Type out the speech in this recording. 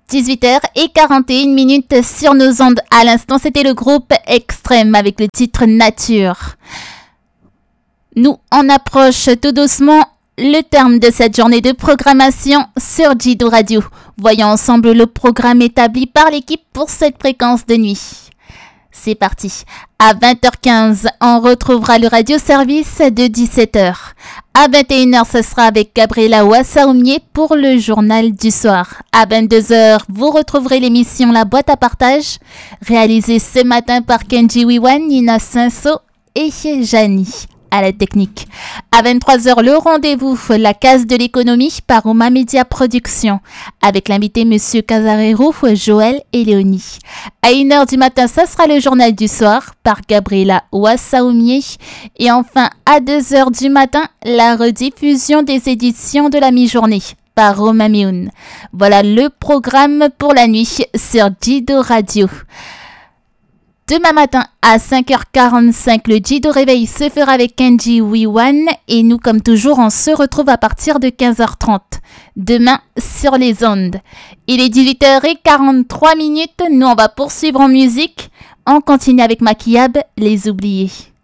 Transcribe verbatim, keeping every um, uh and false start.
dix-huit heures quarante et une minutes sur nos ondes. À l'instant, c'était le groupe Extrême avec le titre Nature. Nous en approche tout doucement le terme de cette journée de programmation sur Jido Radio. Voyons ensemble le programme établi par l'équipe pour cette fréquence de nuit. C'est parti. À vingt heures quinze, on retrouvera le radio-service de dix-sept heures. À vingt et une heures, ce sera avec Gabriela Ouassaoumier pour le journal du soir. À vingt-deux heures, vous retrouverez l'émission La Boîte à Partage, réalisée ce matin par Kenji Wiwan, Nina Cinso et Jani à la technique. À vingt-trois heures, le rendez-vous, la case de l'économie par Oma Media Production, avec l'invité Monsieur Casarero, Joël et Léonie. À une heure du matin, ça sera le journal du soir par Gabriela Ouassaoumier. Et enfin, à deux heures du matin, la rediffusion des éditions de la mi-journée par Romain Mioun. Voilà le programme pour la nuit sur Jido Radio. Demain matin à cinq heures quarante-cinq, le Jido Réveil se fera avec Kenji Wiwan et nous, comme toujours, on se retrouve à partir de quinze heures trente. Demain sur les ondes. Il est dix-huit heures quarante-trois minutes. Nous, on va poursuivre en musique. On continue avec Makiab, Les Oubliés.